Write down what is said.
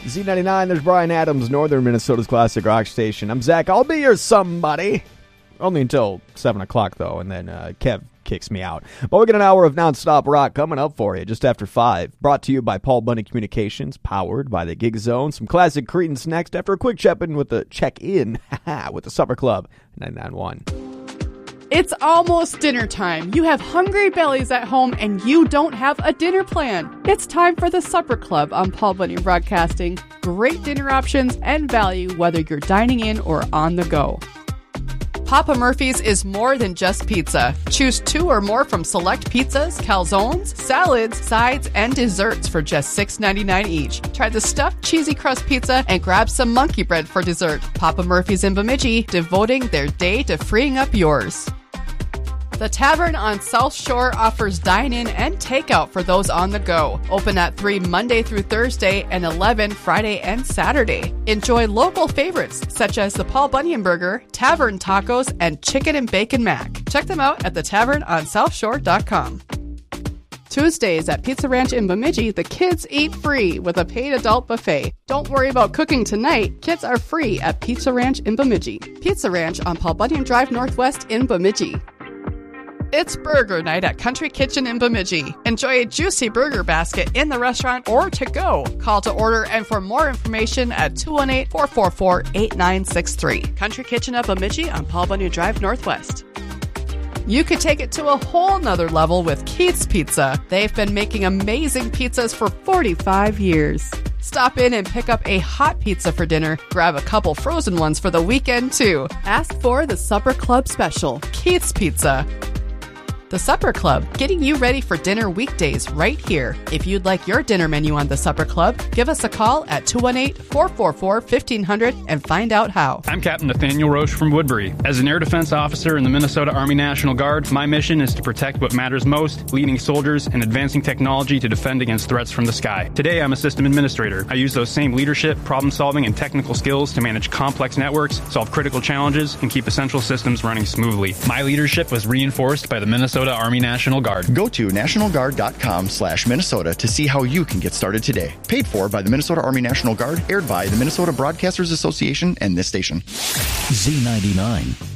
Z99, there's Brian Adams, Northern Minnesota's classic rock station. I'm Zach. I'll be your somebody. Only until 7 o'clock, though, and then Kev kicks me out. But we got an hour of nonstop rock coming up for you just after 5. Brought to you by Paul Bunny Communications, powered by the Gig Zone. Some classic Cretans next after a quick check-in with the with the Supper Club 99.1. It's almost dinner time. You have hungry bellies at home and you don't have a dinner plan. It's time for the Supper Club on Paul Bunny Broadcasting. Great dinner options and value whether you're dining in or on the go. Papa Murphy's is more than just pizza. Choose 2 or more from select pizzas, calzones, salads, sides, and desserts for just $6.99 each. Try the stuffed cheesy crust pizza and grab some monkey bread for dessert. Papa Murphy's in Bemidji, devoting their day to freeing up yours. The Tavern on South Shore offers dine-in and takeout for those on the go. Open at 3 Monday through Thursday and 11 Friday and Saturday. Enjoy local favorites such as the Paul Bunyan Burger, Tavern Tacos, and Chicken and Bacon Mac. Check them out at thetavernonsouthshore.com. Tuesdays at Pizza Ranch in Bemidji, the kids eat free with a paid adult buffet. Don't worry about cooking tonight. Kids are free at Pizza Ranch in Bemidji. Pizza Ranch on Paul Bunyan Drive Northwest in Bemidji. It's burger night at Country Kitchen in Bemidji. Enjoy a juicy burger basket in the restaurant or to go. Call to order and for more information at 218-444-8963. Country Kitchen of Bemidji on Paul Bunyan Drive Northwest. You could take it to a whole nother level with Keith's Pizza. They've been making amazing pizzas for 45 years. Stop in and pick up a hot pizza for dinner. Grab a couple frozen ones for the weekend, too. Ask for the Supper Club Special, Keith's Pizza. The Supper Club, getting you ready for dinner weekdays right here. If you'd like your dinner menu on the Supper Club, give us a call at 218-444-1500 and find out how. I'm Captain Nathaniel Roche from Woodbury. As an air defense officer in the Minnesota Army National Guard, my mission is to protect what matters most, leading soldiers and advancing technology to defend against threats from the sky. Today, I'm a system administrator. I use those same leadership, problem-solving, and technical skills to manage complex networks, solve critical challenges, and keep essential systems running smoothly. My leadership was reinforced by the Minnesota Army National Guard. Go to nationalguard.com/Minnesota to see how you can get started today. Paid for by the Minnesota Army National Guard, aired by the Minnesota Broadcasters Association and this station. Z99.